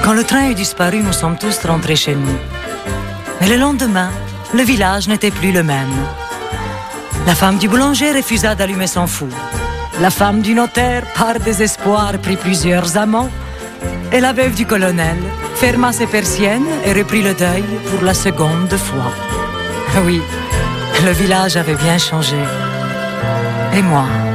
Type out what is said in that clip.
Quand le train est disparu, nous sommes tous rentrés chez nous. Mais le lendemain, le village n'était plus le même. La femme du boulanger refusa d'allumer son four. La femme du notaire, par désespoir, prit plusieurs amants. Et la veuve du colonel ferma ses persiennes et reprit le deuil pour la seconde fois. Oui, le village avait bien changé. Et moi